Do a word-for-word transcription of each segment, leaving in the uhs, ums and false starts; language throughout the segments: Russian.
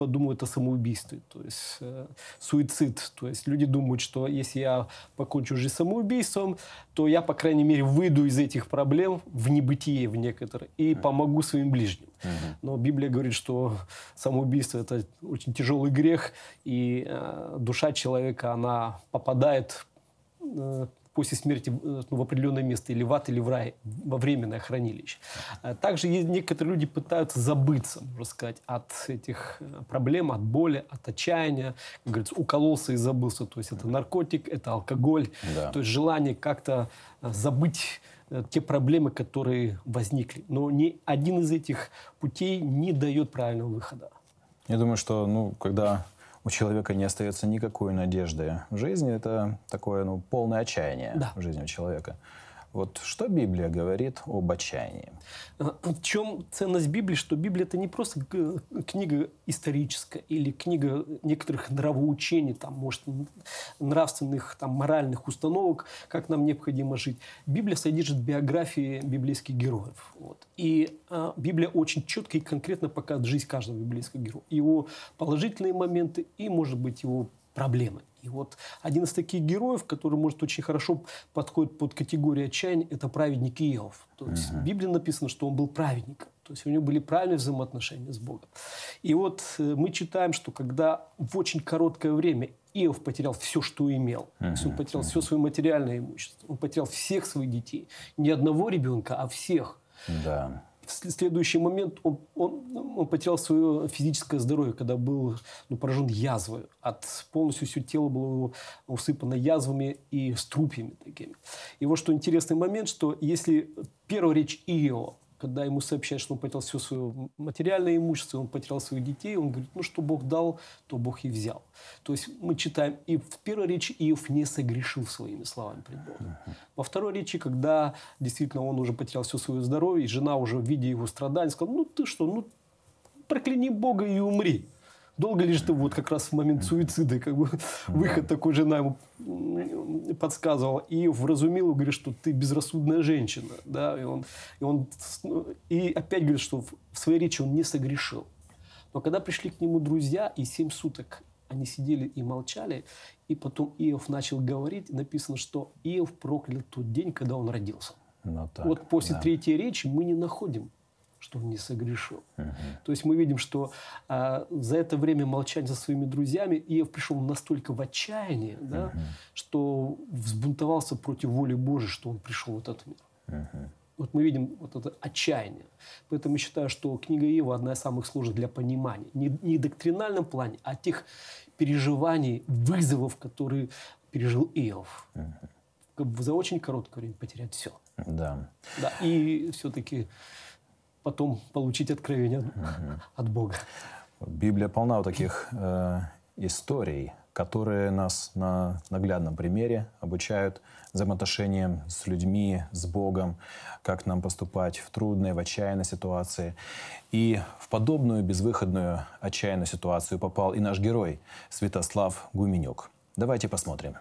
думают о самоубийстве, то есть э, суицид. То есть люди думают, что если я покончу жизнь самоубийством, то я, по крайней мере, выйду из этих проблем в небытие в некоторые и помогу своим ближним. Uh-huh. Но Библия говорит, что самоубийство – это очень тяжелый грех, и э, душа человека, она попадает э, после смерти ну, в определенное место, или в ад, или в рай, во временное хранилище. Также некоторые люди пытаются забыться, можно сказать, от этих проблем, от боли, от отчаяния. Как говорится, укололся и забылся. То есть это наркотик, это алкоголь. Да. То есть желание как-то забыть те проблемы, которые возникли. Но ни один из этих путей не дает правильного выхода. Я думаю, что ну, когда у человека не остается никакой надежды в жизни, это такое ну, полное отчаяние да. в жизни у человека. Вот что Библия говорит об отчаянии? В чем ценность Библии? Что Библия – это не просто книга историческая или книга некоторых нравоучений, там, может, нравственных, там, моральных установок, как нам необходимо жить. Библия содержит биографии библейских героев. Вот. И а, Библия очень четко и конкретно показывает жизнь каждого библейского героя. Его положительные моменты и, может быть, его проблемы. И вот один из таких героев, который, может, очень хорошо подходит под категорию отчаяния, это праведник Иов. То есть uh-huh. в Библии написано, что он был праведником. То есть у него были правильные взаимоотношения с Богом. И вот мы читаем, что когда в очень короткое время Иов потерял все, что имел, uh-huh. то есть он потерял uh-huh. все свое материальное имущество, он потерял всех своих детей. Не одного ребенка, а всех. Да. В следующий момент он, он, он потерял свое физическое здоровье, когда был ну, поражен язвой. От, полностью все тело было усыпано язвами и струпьями такими. И вот что интересный момент, что если первая речь Иова, когда ему сообщают, что он потерял все свое материальное имущество, он потерял своих детей, он говорит, ну, что Бог дал, то Бог и взял. То есть мы читаем, и в первой речи Иов не согрешил своими словами пред Богом. Во второй речи, когда действительно он уже потерял все свое здоровье, и жена уже, видя его страдания, сказала, ну, ты что, ну, прокляни Бога и умри. Долго ли же ты вот как раз в момент суицида, как бы, выход такой жена ему подсказывала. И вразумил, говорит, что ты безрассудная женщина. Да? И, он, и, он, и опять говорит, что в своей речи он не согрешил. Но когда пришли к нему друзья, и семь суток они сидели и молчали, и потом Иов начал говорить, написано, что Иов проклял тот день, когда он родился. Ну, так, вот после да. третьей речи мы не находим, что он не согрешил. Uh-huh. То есть мы видим, что а, за это время молчания со своими друзьями Иов пришел настолько в отчаяние, да, uh-huh. что взбунтовался против воли Божией, что он пришел в этот мир. Uh-huh. Вот мы видим вот это отчаяние. Поэтому я считаю, что книга Иова одна из самых сложных для понимания. Не, не в доктринальном плане, а тех переживаний, вызовов, которые пережил Иов. Uh-huh. За очень короткое время потерять все. Да. Да, и все-таки потом получить откровение от, uh-huh. от Бога. Библия полна вот таких э, историй, которые нас на наглядном примере обучают взаимоотношениям с людьми, с Богом, как нам поступать в трудной, в отчаянной ситуации. И в подобную безвыходную, отчаянную ситуацию попал и наш герой Святослав Гуменюк. Давайте посмотрим.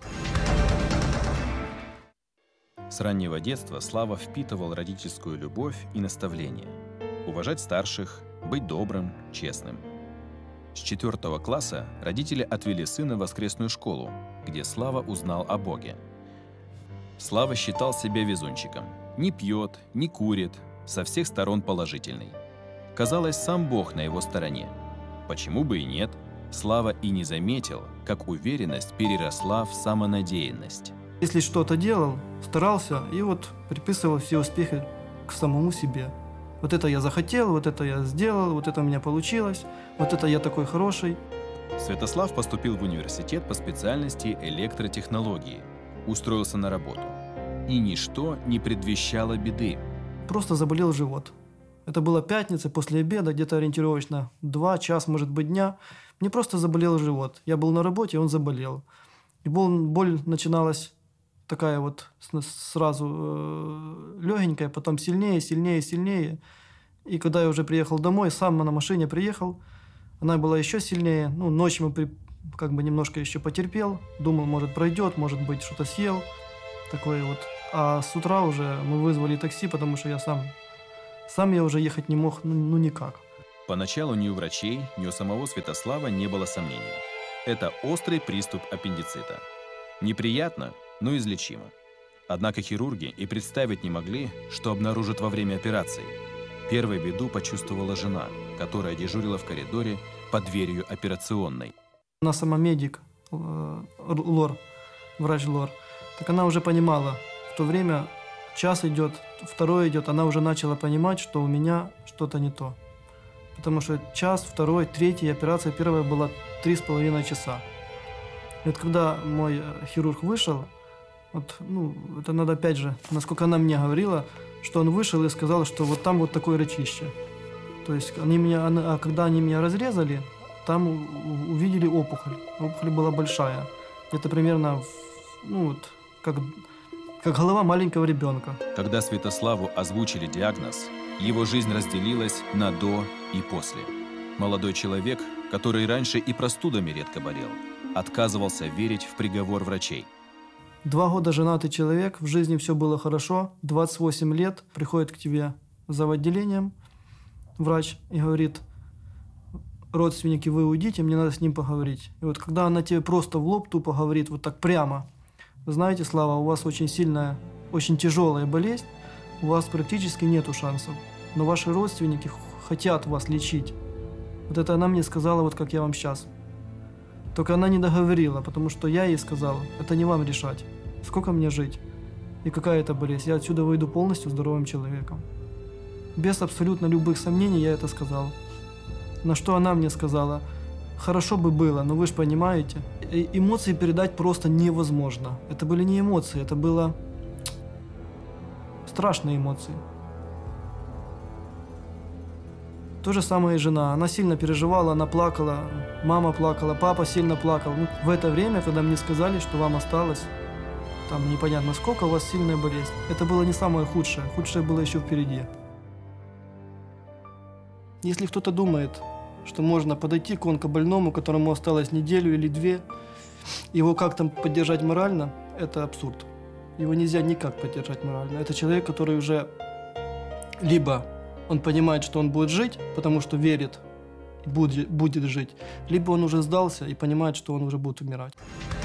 С раннего детства Слава впитывал родительскую любовь и наставление. Уважать старших, быть добрым, честным. С четвертого класса родители отвели сына в воскресную школу, где Слава узнал о Боге. Слава считал себя везунчиком. Не пьет, не курит, со всех сторон положительный. Казалось, сам Бог на его стороне. Почему бы и нет? Слава и не заметил, как уверенность переросла в самонадеянность. Если что-то делал, старался и вот приписывал все успехи к самому себе. Вот это я захотел, вот это я сделал, вот это у меня получилось, вот это я такой хороший. Святослав поступил в университет по специальности электротехнологии. Устроился на работу. И ничто не предвещало беды. Просто заболел живот. Это была пятница после обеда, где-то ориентировочно два часа, может быть, дня. Мне просто заболел живот. Я был на работе, он заболел. И боль, боль начиналась такая вот сразу э, легенькая, потом сильнее, сильнее, сильнее. И когда я уже приехал домой, сам на машине приехал, она была еще сильнее. Ну, ночью мы при, как бы немножко еще потерпел. Думал, может, пройдет, может быть, что-то съел. Такое вот. А с утра уже мы вызвали такси, потому что я сам, сам я уже ехать не мог, ну, ну никак. Поначалу ни у врачей, ни у самого Святослава не было сомнений. Это острый приступ аппендицита. Неприятно, но излечимо. Однако хирурги и представить не могли, что обнаружат во время операции. Первой беду почувствовала жена, которая дежурила в коридоре под дверью операционной. Она сама медик, лор, врач лор. Так она уже понимала, в то время час идет, второй идет, она уже начала понимать, что у меня что-то не то. Потому что час, второй, третий, операция первая была три с половиной часа. И вот когда мой хирург вышел, вот, ну, это надо опять же, насколько она мне говорила, что он вышел и сказал, что вот там вот такое рычище. То есть они меня, а когда они меня разрезали, там увидели опухоль. Опухоль была большая. Это примерно, ну, вот, как, как голова маленького ребенка. Когда Святославу озвучили диагноз, его жизнь разделилась на «до» и «после». Молодой человек, который раньше и простудами редко болел, отказывался верить в приговор врачей. Два года женатый человек, в жизни все было хорошо, двадцать восемь лет, приходит к тебе за отделением врач и говорит: родственники, вы уйдите, мне надо с ним поговорить. И вот когда она тебе просто в лоб тупо говорит, вот так прямо: вы знаете, Слава, у вас очень сильная, очень тяжелая болезнь, у вас практически нету шансов, но ваши родственники хотят вас лечить. Вот это она мне сказала, вот как я вам сейчас. Только она не договорила, потому что я ей сказал: это не вам решать, сколько мне жить и какая это болезнь. Я отсюда выйду полностью здоровым человеком. Без абсолютно любых сомнений я это сказал. На что она мне сказала: хорошо бы было, но вы же понимаете, эмоции передать просто невозможно. Это были не эмоции, это было страшные эмоции. То же самое и жена. Она сильно переживала, она плакала, мама плакала, папа сильно плакал. Ну, в это время, когда мне сказали, что вам осталось, там непонятно сколько, у вас сильная болезнь, это было не самое худшее. Худшее было еще впереди. Если кто-то думает, что можно подойти к онкобольному, которому осталось неделю или две, его как-то поддержать морально, это абсурд. Его нельзя никак поддержать морально. Это человек, который уже либо он понимает, что он будет жить, потому что верит, будет, будет жить, либо он уже сдался и понимает, что он уже будет умирать.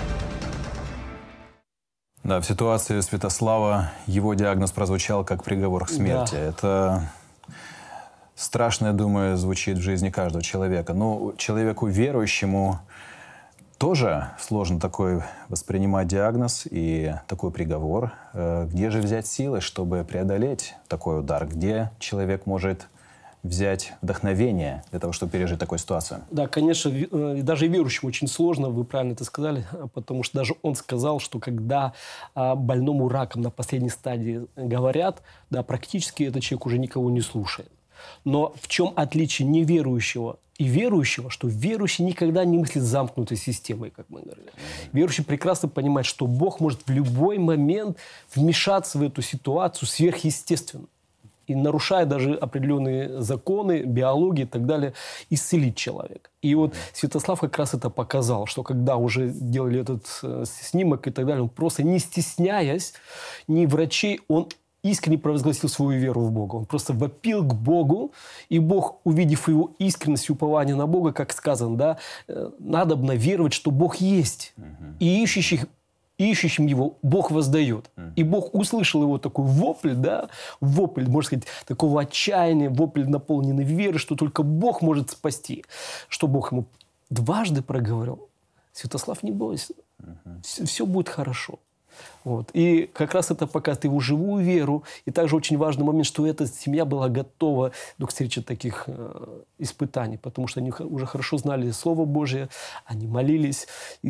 Да, в ситуации Святослава его диагноз прозвучал как приговор к смерти. Да. Это страшно, я думаю, звучит в жизни каждого человека. Но человеку верующему тоже сложно такой воспринимать диагноз и такой приговор. Где же взять силы, чтобы преодолеть такой удар? Где человек может взять вдохновение для того, чтобы пережить такую ситуацию? Да, конечно, даже верующему очень сложно, вы правильно это сказали, потому что даже он сказал, что когда больному раком на последней стадии говорят, да, практически этот человек уже никого не слушает. Но в чем отличие неверующего и верующего, что верующий никогда не мыслит замкнутой системой, как мы говорили. Верующий прекрасно понимает, что Бог может в любой момент вмешаться в эту ситуацию сверхъестественно. И, нарушая даже определенные законы, биологии и так далее, исцелить человека. И вот Святослав как раз это показал, что когда уже делали этот э, снимок и так далее, он просто не стесняясь ни врачей, он искренне провозгласил свою веру в Бога. Он просто вопил к Богу, и Бог, увидев его искренность и упование на Бога, как сказано, да, надобно веровать, что Бог есть. Uh-huh. И ищущих, ищущим его Бог воздает. Uh-huh. И Бог услышал его такой вопль, да, вопль, можно сказать, такого отчаяния, вопль, наполненный верой, что только Бог может спасти. Что Бог ему дважды проговорил: Святослав, не бойся, uh-huh. все, все будет хорошо. Вот. И как раз это показывает его живую веру. И также очень важный момент, что эта семья была готова к встрече таких э, испытаний, потому что они уже хорошо знали Слово Божие, они молились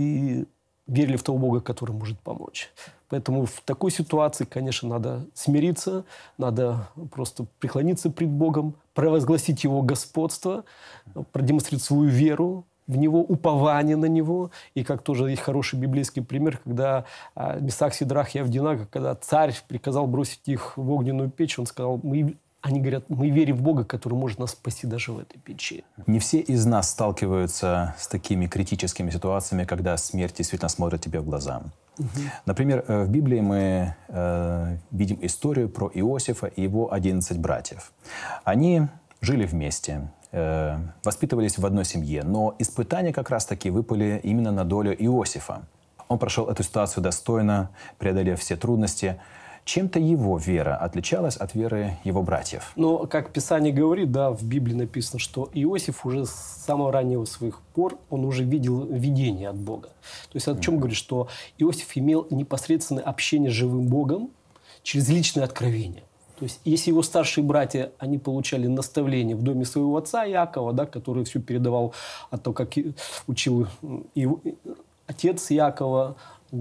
и верили в того Бога, который может помочь. Поэтому в такой ситуации, конечно, надо смириться, надо просто преклониться пред Богом, провозгласить Его господство, продемонстрировать свою веру в Него, упование на Него. И как тоже есть хороший библейский пример, когда а, Месах, Сидрах и Авденаго, когда царь приказал бросить их в огненную печь, он сказал, мы, они говорят, мы верим в Бога, который может нас спасти даже в этой печи. Не все из нас сталкиваются с такими критическими ситуациями, когда смерть действительно смотрит тебе в глаза. Угу. Например, в Библии мы э, видим историю про Иосифа и его одиннадцать братьев. Они жили вместе. э, воспитывались в одной семье, но испытания как раз-таки выпали именно на долю Иосифа. Он прошел эту ситуацию достойно, преодолев все трудности. Чем-то его вера отличалась от веры его братьев. Но, как Писание говорит, да, в Библии написано, что Иосиф уже с самого раннего своих пор, он уже видел видение от Бога. То есть о чем mm-hmm. говорит, что Иосиф имел непосредственное общение с живым Богом через личное откровение. То есть если его старшие братья, они получали наставления в доме своего отца Иакова, да, который все передавал о том, как учил его отец Иакова,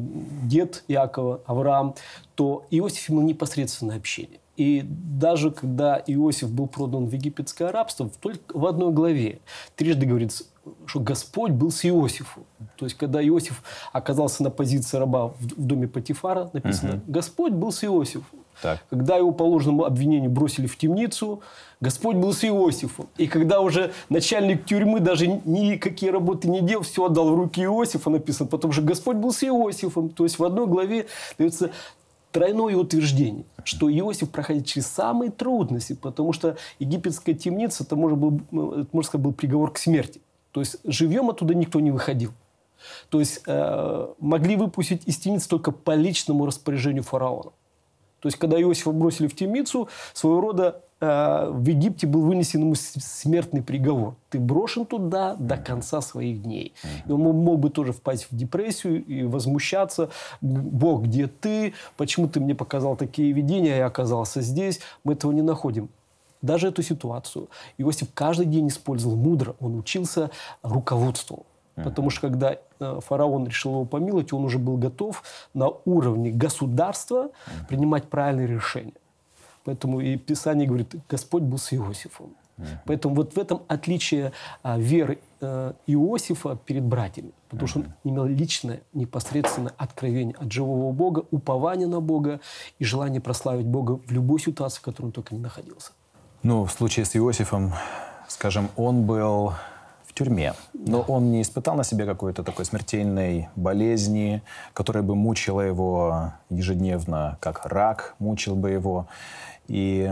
дед Иакова, Авраам, то Иосиф имел непосредственное общение. И даже когда Иосиф был продан в египетское рабство, только в одной главе трижды говорится, что Господь был с Иосифом. То есть, когда Иосиф оказался на позиции раба в доме Потифара, написано, угу. Господь был с Иосифом. Так. Когда его по ложному обвинению бросили в темницу, Господь был с Иосифом. И когда уже начальник тюрьмы даже никакие работы не делал, все отдал в руки Иосифа, написано, потому что Господь был с Иосифом. То есть в одной главе дается тройное утверждение, что Иосиф проходит через самые трудности, потому что египетская темница, это, можно, был, можно сказать, был приговор к смерти. То есть живьем оттуда никто не выходил. То есть э, могли выпустить из темницы только по личному распоряжению фараона. То есть, когда Иосифа бросили в темницу, своего рода э, в Египте был вынесен ему смертный приговор. Ты брошен туда до конца своих дней. И он мог бы тоже впасть в депрессию и возмущаться. Бог, где ты? Почему ты мне показал такие видения, а я оказался здесь? Мы этого не находим. Даже эту ситуацию Иосиф каждый день использовал мудро. Он учился руководству. Потому что когда фараон решил его помиловать, он уже был готов на уровне государства принимать правильные решения. Поэтому и Писание говорит, Господь был с Иосифом. Поэтому вот в этом отличие а, веры а, Иосифа перед братьями. Потому что он имел личное, непосредственное откровение от живого Бога, упование на Бога и желание прославить Бога в любой ситуации, в которой он только не находился. Ну, в случае с Иосифом, скажем, он был в тюрьме, но да. он не испытал на себе какой-то такой смертельной болезни, которая бы мучила его ежедневно, как рак мучил бы его. И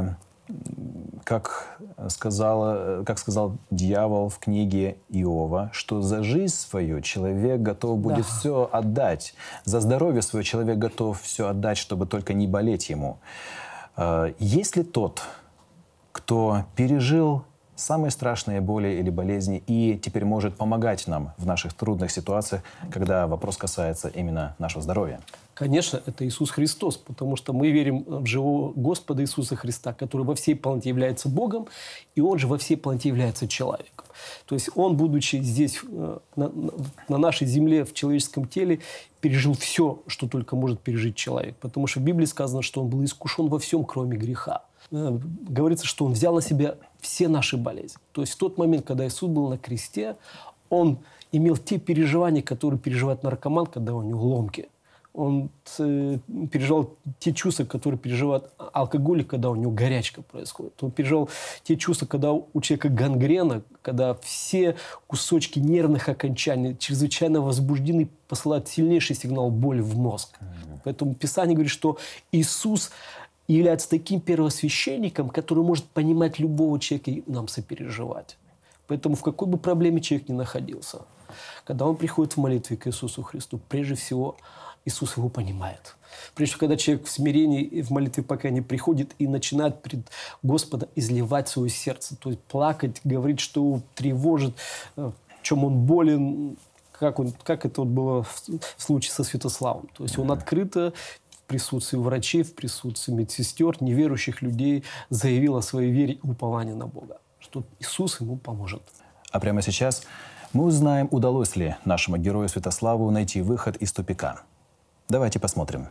как сказал, как сказал дьявол в книге Иова, что за жизнь свою человек готов будет да. все отдать. За здоровье свое человек готов все отдать, чтобы только не болеть ему. Есть ли тот, кто пережил самые страшные боли или болезни и теперь может помогать нам в наших трудных ситуациях, когда вопрос касается именно нашего здоровья? Конечно, это Иисус Христос, потому что мы верим в живого Господа Иисуса Христа, который во всей полноте является Богом, и Он же во всей полноте является человеком. То есть Он, будучи здесь, на, на нашей земле, в человеческом теле, пережил все, что только может пережить человек. Потому что в Библии сказано, что Он был искушен во всем, кроме греха. Говорится, что Он взял на себя все наши болезни. То есть в тот момент, когда Иисус был на кресте, Он имел те переживания, которые переживает наркоман, когда у него ломки. Он э, переживал те чувства, которые переживает алкоголик, когда у него горячка происходит. Он переживал те чувства, когда у человека гангрена, когда все кусочки нервных окончаний чрезвычайно возбуждены, посылают сильнейший сигнал боли в мозг. Mm-hmm. Поэтому Писание говорит, что Иисус является таким первосвященником, который может понимать любого человека и нам сопереживать. Поэтому в какой бы проблеме человек ни находился, когда он приходит в молитве к Иисусу Христу, прежде всего Иисус его понимает. Прежде всего, когда человек в смирении и в молитве покаяния приходит и начинает пред Господом изливать свое сердце, то есть плакать, говорить, что его тревожит, в чем он болен, как, он, как это вот было в случае со Святославом. То есть он открыто в присутствии врачей, в присутствии медсестер, неверующих людей заявил о своей вере и уповании на Бога, что Иисус ему поможет. А прямо сейчас мы узнаем, удалось ли нашему герою Святославу найти выход из тупика. Давайте посмотрим.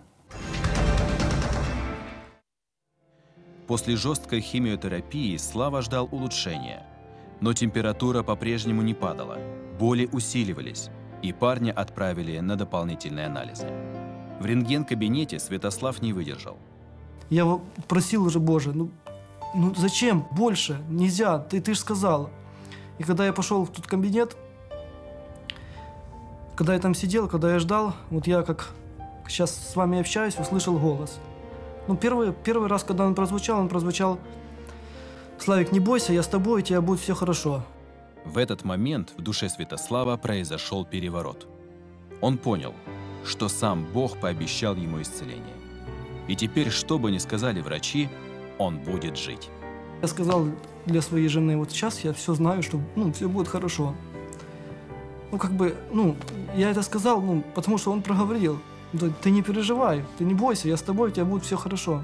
После жесткой химиотерапии Слава ждал улучшения. Но температура по-прежнему не падала, боли усиливались, и парня отправили на дополнительные анализы. В рентген-кабинете Святослав не выдержал. Я просил уже, Боже, ну, ну зачем больше? Нельзя, ты, ты же сказал. И когда я пошел в тот кабинет, когда я там сидел, когда я ждал, вот я как сейчас с вами общаюсь, услышал голос. Ну, первый, первый раз, когда он прозвучал, он прозвучал Славик, не бойся, я с тобой, у тебя будет все хорошо. В этот момент в душе Святослава произошел переворот. Он понял, что сам Бог пообещал ему исцеление. И теперь, что бы ни сказали врачи, он будет жить. Я сказал для своей жены, вот сейчас я все знаю, что ну, все будет хорошо. Ну, как бы, ну, я это сказал, ну, потому что он проговорил. Да, ты не переживай, ты не бойся, я с тобой, у тебя будет все хорошо.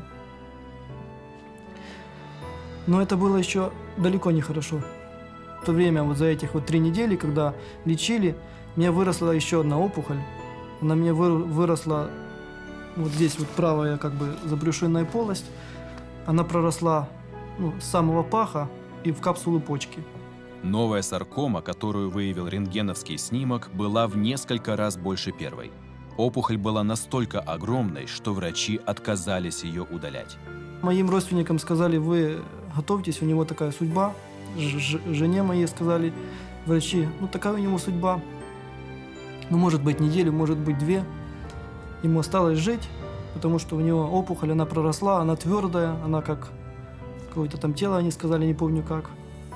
Но это было еще далеко не хорошо. В то время, вот за этих вот три недели, когда лечили, у меня выросла еще одна опухоль. Она мне вы- выросла вот здесь вот правая как бы забрюшинная полость. Она проросла ну, с самого паха и в капсулу почки. Новая саркома, которую выявил рентгеновский снимок, была в несколько раз больше первой. Опухоль была настолько огромной, что врачи отказались ее удалять. Моим родственникам сказали, вы готовьтесь, у него такая судьба. Ж- ж- жене моей сказали врачи, ну такая у него судьба. Ну, может быть, неделю, может быть, две. Ему осталось жить, потому что у него опухоль, она проросла, она твердая, она как какое-то там тело, они сказали, не помню как.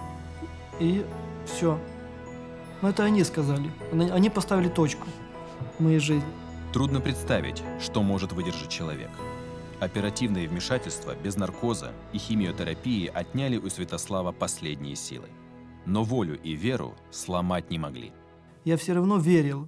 И все. Но это они сказали. Они они поставили точку в моей жизни. Трудно представить, что может выдержать человек. Оперативные вмешательства без наркоза и химиотерапии отняли у Святослава последние силы. Но волю и веру сломать не могли. Я все равно верил.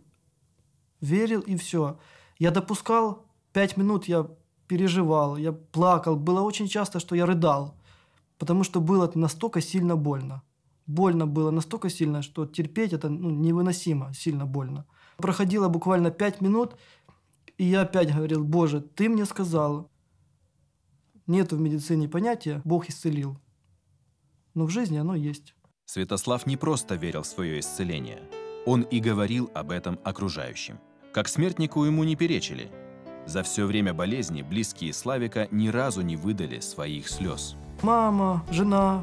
Верил и все. Я допускал, пять минут я переживал, я плакал. Было очень часто, что я рыдал, потому что было настолько сильно больно. Больно было настолько сильно, что терпеть это ну, невыносимо, сильно больно. Проходило буквально пять минут, и я опять говорил, Боже, ты мне сказал, нету в медицине понятия «Бог исцелил». Но в жизни оно есть. Святослав не просто верил в свое исцеление. Он и говорил об этом окружающим. Как смертнику ему не перечили. За все время болезни близкие Славика ни разу не выдали своих слез. Мама, жена,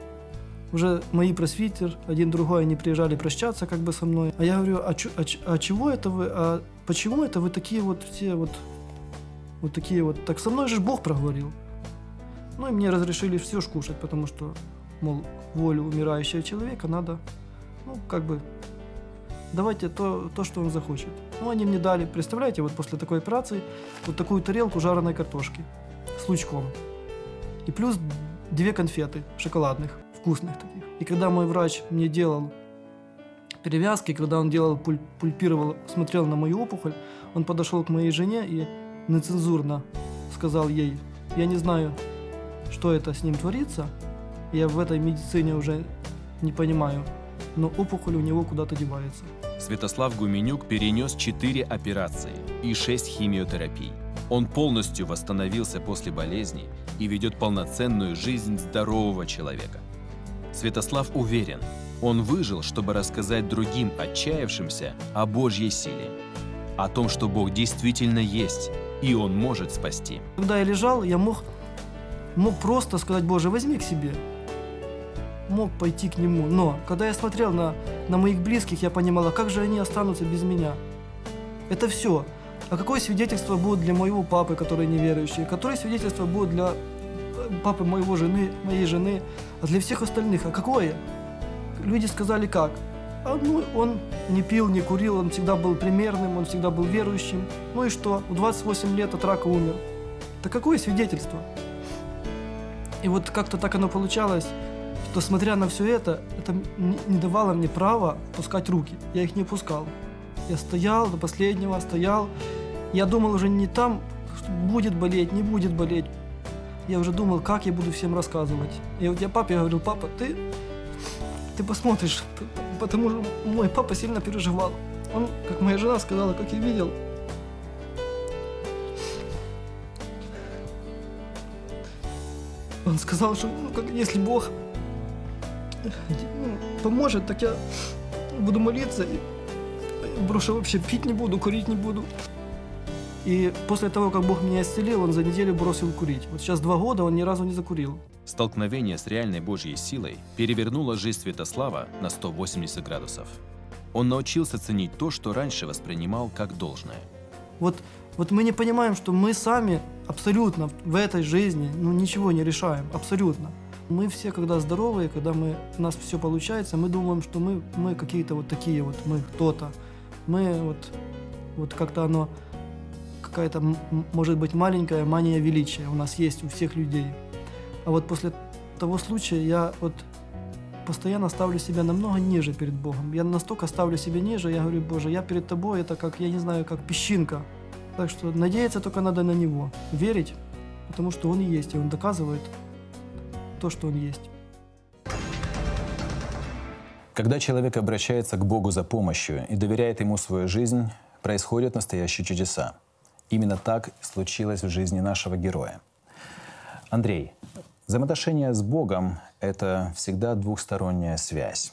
уже мои просвитер, один другой, они приезжали прощаться как бы со мной. А я говорю, а, чё- а, ч- а чего это вы, а почему это вы такие вот все вот, вот такие вот, так со мной же Бог проговорил. Ну и мне разрешили все ж кушать, потому что, мол, волю умирающего человека надо, ну как бы, давайте то, то, что он захочет. Ну они мне дали, представляете, вот после такой операции, вот такую тарелку жареной картошки с лучком. И плюс две конфеты шоколадных, вкусных таких. И когда мой врач мне делал перевязки, когда он делал, пуль- пульпировал, смотрел на мою опухоль, он подошел к моей жене и нецензурно сказал ей, я не знаю, что это с ним творится, я в этой медицине уже не понимаю, но опухоль у него куда-то девается. Святослав Гуменюк перенес четыре операции и шесть химиотерапий. Он полностью восстановился после болезни и ведет полноценную жизнь здорового человека. Святослав уверен, он выжил, чтобы рассказать другим отчаявшимся о Божьей силе, о том, что Бог действительно есть, и Он может спасти. Когда я лежал, я мог, мог просто сказать, Боже, возьми к себе. Мог пойти к Нему. Но когда я смотрел на, на моих близких, я понимал, а как же они останутся без меня? Это все. А какое свидетельство будет для моего папы, который неверующий? Какое свидетельство будет для папы моего жены, моей жены? А для всех остальных? А какое? Люди сказали как? А, ну, он не пил, не курил, он всегда был примерным, он всегда был верующим. Ну и что? В двадцать восемь лет от рака умер. Это какое свидетельство? И вот как-то так оно получалось, что, смотря на все это, это не, не давало мне права пускать руки. Я их не пускал. Я стоял до последнего, стоял. Я думал уже не там, что будет болеть, не будет болеть. Я уже думал, как я буду всем рассказывать. И вот я папе говорил, папа, ты, ты посмотришь, потому что мой папа сильно переживал. Он, как моя жена сказала, как я видел, он сказал, что ну, как, если Бог ну, поможет, так я буду молиться и брошу вообще, пить не буду, курить не буду. И после того, как Бог меня исцелил, он за неделю бросил курить. Вот сейчас два года он ни разу не закурил. Столкновение с реальной Божьей силой перевернуло жизнь Святослава на сто восемьдесят градусов. Он научился ценить то, что раньше воспринимал как должное. Вот, вот мы не понимаем, что мы сами абсолютно в этой жизни ну, ничего не решаем. Абсолютно. Мы все, когда здоровые, когда мы, у нас все получается, мы думаем, что мы, мы какие-то вот такие вот, мы кто-то. Мы вот, вот как-то оно, какая-то, м- может быть, маленькая мания величия у нас есть у всех людей. А вот после того случая я вот постоянно ставлю себя намного ниже перед Богом. Я настолько ставлю себя ниже, я говорю: Боже, я перед Тобой, это как, я не знаю, как песчинка. Так что надеяться только надо на Него, верить, потому что Он и есть, и Он доказывает то, что Он есть. Когда человек обращается к Богу за помощью и доверяет Ему свою жизнь, происходят настоящие чудеса. Именно так и случилось в жизни нашего героя. Андрей, взаимоотношения с Богом — это всегда двухсторонняя связь.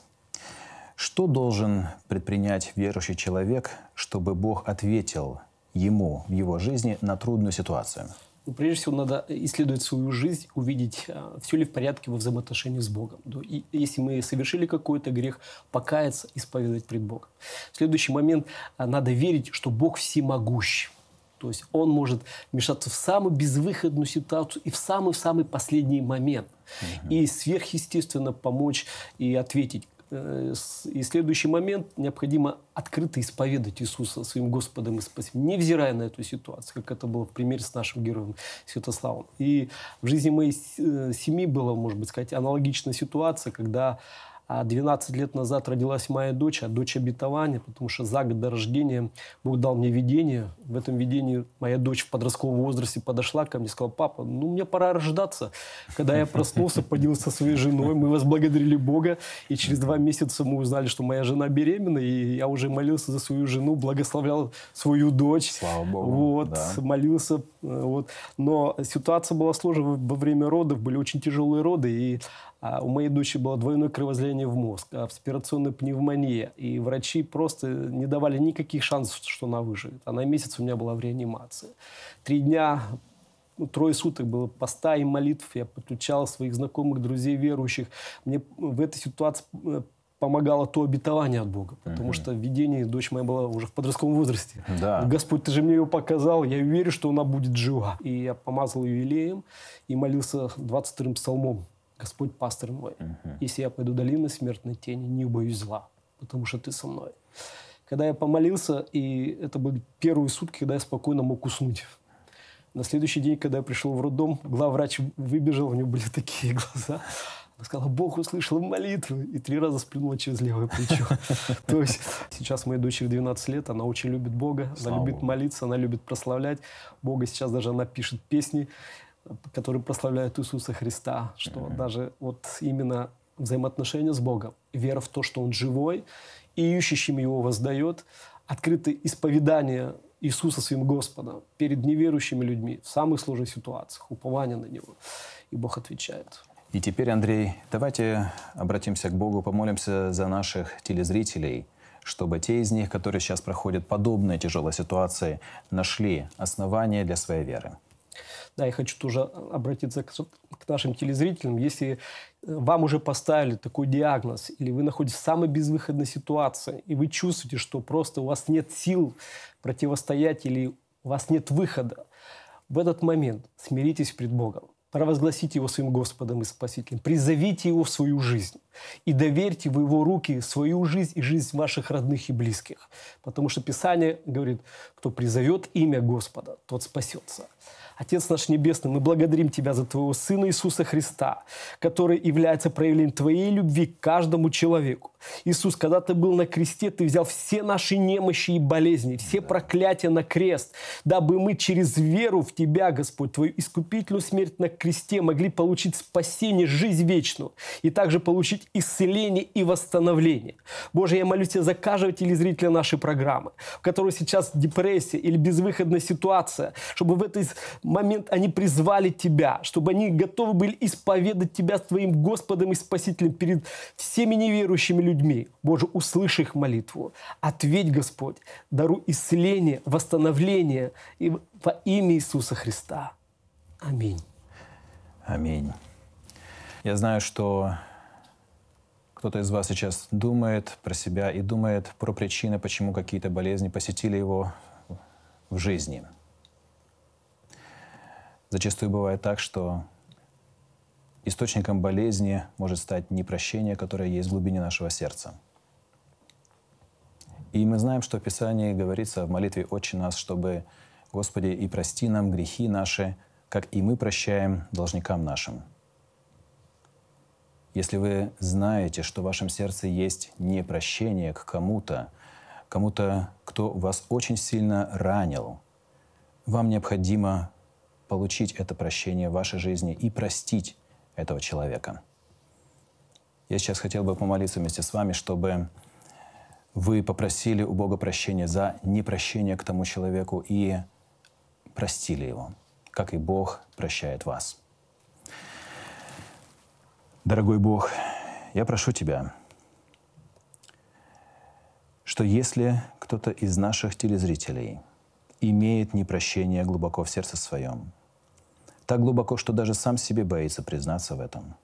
Что должен предпринять верующий человек, чтобы Бог ответил ему в его жизни на трудную ситуацию? Ну, прежде всего, надо исследовать свою жизнь, увидеть, все ли в порядке во взаимоотношении с Богом. И если мы совершили какой-то грех, покаяться, исповедовать пред Богом. В следующий момент надо верить, что Бог всемогущ. То есть Он может вмешаться в самую безвыходную ситуацию и в самый-самый последний момент. Угу. И сверхъестественно помочь и ответить. И следующий момент необходимо открыто исповедать Иисуса своим Господом и Спасителем, невзирая на эту ситуацию, как это было в примере с нашим героем Святославом. И в жизни моей семьи была, может быть, сказать, аналогичная ситуация, когда двенадцать лет назад родилась моя дочь, а дочь обетования, потому что за год до рождения Бог дал мне видение. В этом видении моя дочь в подростковом возрасте подошла ко мне и сказала: папа, ну мне пора рождаться. Когда я проснулся, поделился со своей женой, мы возблагодарили Бога, и через два месяца мы узнали, что моя жена беременна, и я уже молился за свою жену, благословлял свою дочь. Слава Богу. Вот, да. молился. Вот. Но ситуация была сложная во время родов, были очень тяжелые роды, и А у моей дочери было двойное кровоизлияние в мозг, аспирационная пневмония. И врачи просто не давали никаких шансов, что она выживет. Она месяц у меня была в реанимации. Три дня, ну, трое суток было поста и молитв. Я подключал своих знакомых, друзей, верующих. Мне в этой ситуации помогало то обетование от Бога. Потому uh-huh. что в видении дочь моя была уже в подростковом возрасте. Да. Господь, Ты же мне ее показал. Я верю, что она будет жива. И я помазал ее елеем и молился двадцать вторым псалмом. Господь, пастырь мой, uh-huh. если я пойду долиной смертной тени, не убоюсь зла, потому что Ты со мной. Когда я помолился, и это были первые сутки, когда я спокойно мог уснуть. На следующий день, когда я пришел в роддом, главврач выбежал, у него были такие глаза. Она сказала: Бог услышал молитву, и три раза сплюнула через левое плечо. То есть сейчас моей дочери двенадцать лет, она очень любит Бога, она любит молиться, она любит прославлять Бога. Сейчас даже она пишет песни, которые прославляют Иисуса Христа, что mm-hmm. даже вот именно взаимоотношения с Богом, вера в то, что Он живой, и ищущим Его воздает, открытое исповедание Иисуса своим Господом перед неверующими людьми в самых сложных ситуациях, упование на Него, и Бог отвечает. И теперь, Андрей, давайте обратимся к Богу, помолимся за наших телезрителей, чтобы те из них, которые сейчас проходят подобные тяжелые ситуации, нашли основания для своей веры. Да, я хочу тоже обратиться к, к нашим телезрителям. Если вам уже поставили такой диагноз, или вы находитесь в самой безвыходной ситуации, и вы чувствуете, что просто у вас нет сил противостоять, или у вас нет выхода, в этот момент смиритесь пред Богом, провозгласите Его своим Господом и Спасителем, призовите Его в свою жизнь и доверьте в Его руки свою жизнь и жизнь ваших родных и близких. Потому что Писание говорит: кто призовет имя Господа, тот спасется. Отец наш Небесный, мы благодарим Тебя за Твоего Сына Иисуса Христа, который является проявлением Твоей любви к каждому человеку. Иисус, когда Ты был на кресте, Ты взял все наши немощи и болезни, все проклятия на крест, дабы мы через веру в Тебя, Господь, Твою искупительную смерть на кресте могли получить спасение, жизнь вечную, и также получить исцеление и восстановление. Боже, я молюсь Тебя за каждого телезрителя нашей программы, у которого сейчас депрессия или безвыходная ситуация, чтобы в этот момент они призвали Тебя, чтобы они готовы были исповедать Тебя Твоим Господом и Спасителем перед всеми неверующими людьми. Боже, услыши их молитву. Ответь, Господь, даруй исцеление, восстановление и во имя Иисуса Христа. Аминь. Аминь. Я знаю, что кто-то из вас сейчас думает про себя и думает про причины, почему какие-то болезни посетили его в жизни. Зачастую бывает так, что источником болезни может стать непрощение, которое есть в глубине нашего сердца. И мы знаем, что в Писании говорится в молитве «Отче наш», чтобы, Господи, и прости нам грехи наши, как и мы прощаем должникам нашим. Если вы знаете, что в вашем сердце есть непрощение к кому-то, кому-то, кто вас очень сильно ранил, вам необходимо получить это прощение в вашей жизни и простить этого человека. Я сейчас хотел бы помолиться вместе с вами, чтобы вы попросили у Бога прощения за непрощение к тому человеку и простили его, как и Бог прощает вас. Дорогой Бог, я прошу Тебя, что если кто-то из наших телезрителей имеет непрощение глубоко в сердце своем, так глубоко, что даже сам себе боится признаться в этом,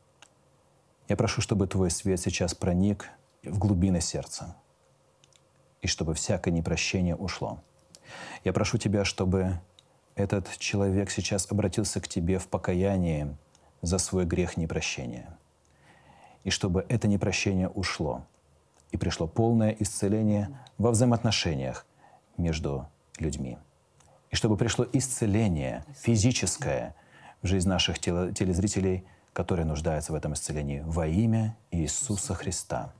я прошу, чтобы Твой свет сейчас проник в глубины сердца, и чтобы всякое непрощение ушло. Я прошу Тебя, чтобы этот человек сейчас обратился к Тебе в покаянии за свой грех непрощения, и чтобы это непрощение ушло, и пришло полное исцеление во взаимоотношениях между людьми. И чтобы пришло исцеление физическое в жизнь наших телезрителей, которые нуждаются в этом исцелении во имя Иисуса Христа.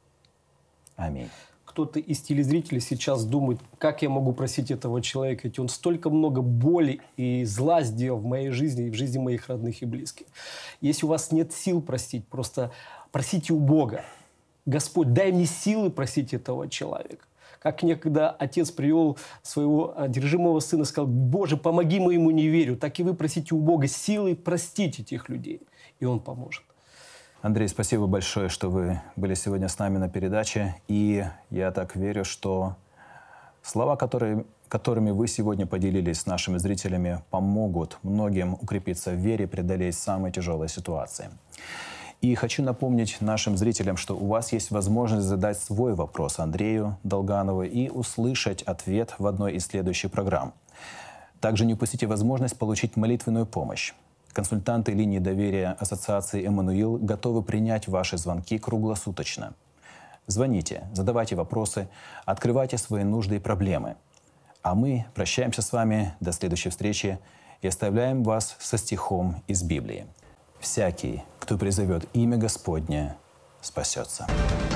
Аминь. Кто-то из телезрителей сейчас думает, как я могу просить этого человека, ведь он столько много боли и зла сделал в моей жизни и в жизни моих родных и близких. Если у вас нет сил простить, просто просите у Бога. Господь, дай мне силы просить этого человека. Как некогда отец привел своего одержимого сына и сказал: Боже, помоги моему неверию. Так и вы просите у Бога силы простить этих людей, и Он поможет. Андрей, спасибо большое, что вы были сегодня с нами на передаче. И я так верю, что слова, которые, которыми вы сегодня поделились с нашими зрителями, помогут многим укрепиться в вере, преодолеть самые тяжелые ситуации. И хочу напомнить нашим зрителям, что у вас есть возможность задать свой вопрос Андрею Долганову и услышать ответ в одной из следующих программ. Также не упустите возможность получить молитвенную помощь. Консультанты линии доверия Ассоциации «Эммануил» готовы принять ваши звонки круглосуточно. Звоните, задавайте вопросы, открывайте свои нужды и проблемы. А мы прощаемся с вами до следующей встречи и оставляем вас со стихом из Библии. «Всякий, кто призовет имя Господне, спасется».